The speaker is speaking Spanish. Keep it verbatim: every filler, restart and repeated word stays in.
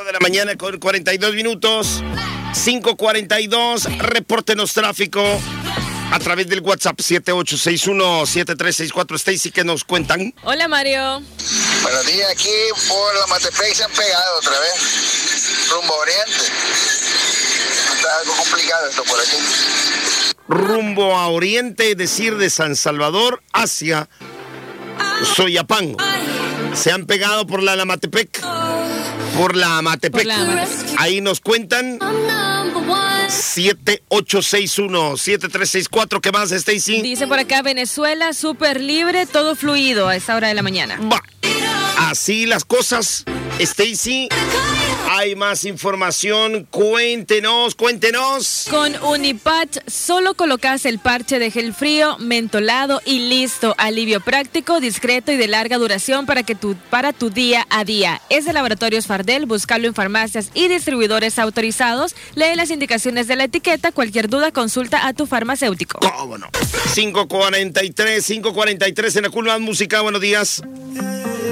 de la mañana con cuarenta y dos minutos. cinco cuarenta y dos. Repórtenos tráfico a través del WhatsApp siete ocho seis uno siete tres seis cuatro. Stacy, ¿qué nos cuentan? Hola, Mario. Buenos días, aquí por la Matepec se han pegado otra vez, rumbo oriente. Está algo complicado esto por aquí. Rumbo a oriente, es decir, de San Salvador hacia Soyapango. Se han pegado por la Amatepec. Por la Amatepec. Ahí nos cuentan. siete ocho seis uno siete tres seis cuatro. ¿Qué más, Stacy? Dice por acá, Venezuela, súper libre, todo fluido a esta hora de la mañana. Va. Así las cosas, Stacy. Hay más información. Cuéntenos, cuéntenos. Con Unipatch solo colocas el parche de gel frío, mentolado y listo. Alivio práctico, discreto y de larga duración para que tu, para tu día a día. Es de Laboratorios Fardel. Búscalo en farmacias y distribuidores autorizados. Lee las indicaciones de la etiqueta. Cualquier duda, consulta a tu farmacéutico. ¿Cómo no? cinco cuarenta y tres, cinco cuarenta y tres en la Cool Band Música. Buenos días.